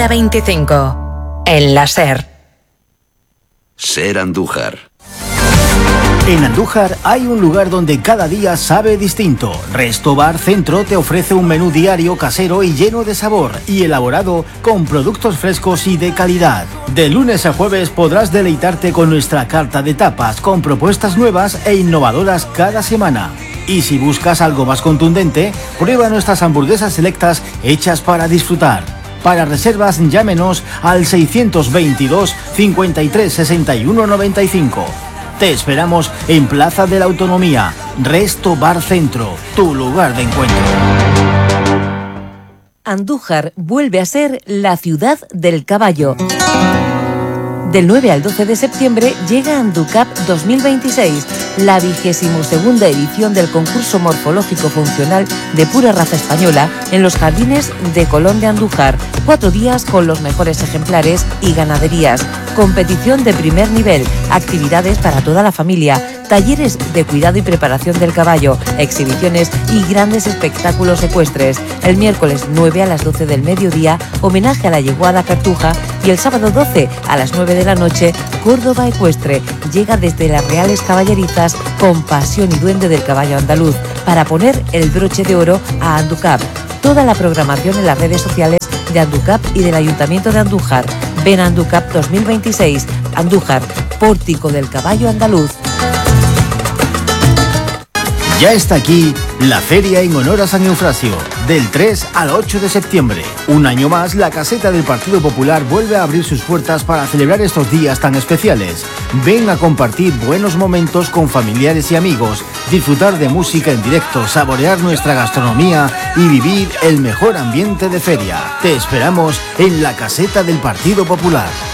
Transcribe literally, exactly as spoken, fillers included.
Hora veinticinco. En la SER. SER Andújar. En Andújar hay un lugar donde cada día sabe distinto. Resto Bar Centro te ofrece un menú diario casero y lleno de sabor y elaborado con productos frescos y de calidad. De lunes a jueves podrás deleitarte con nuestra carta de tapas con propuestas nuevas e innovadoras cada semana. Y si buscas algo más contundente, prueba nuestras hamburguesas selectas hechas para disfrutar. Para reservas, llámenos al seiscientos veintidós, cincuenta y tres, sesenta y uno, noventa y cinco. Te esperamos en Plaza de la Autonomía, Resto Bar Centro, tu lugar de encuentro. Andújar vuelve a ser la ciudad del caballo. Del nueve al doce de septiembre llega Anducap dos mil veintiséis, la vigésimo segunda edición del concurso morfológico funcional de pura raza española en los jardines de Colón de Andújar. Cuatro días con los mejores ejemplares y ganaderías. Competición de primer nivel, actividades para toda la familia, talleres de cuidado y preparación del caballo, exhibiciones y grandes espectáculos ecuestres. El miércoles nueve a las doce del mediodía, homenaje a la yeguada Cartuja, y el sábado doce a las nueve de la noche, Córdoba Ecuestre. Llega desde las Reales Caballerizas con pasión y duende del caballo andaluz para poner el broche de oro a Anducap. Toda la programación en las redes sociales de Anducap y del Ayuntamiento de Andújar. Ven a Anducap dos mil veintiséis. Andújar, pórtico del caballo andaluz. Ya está aquí la feria en honor a San Eufrasio, del tres al ocho de septiembre. Un año más, la caseta del Partido Popular vuelve a abrir sus puertas para celebrar estos días tan especiales. Ven a compartir buenos momentos con familiares y amigos, disfrutar de música en directo, saborear nuestra gastronomía y vivir el mejor ambiente de feria. Te esperamos en la caseta del Partido Popular.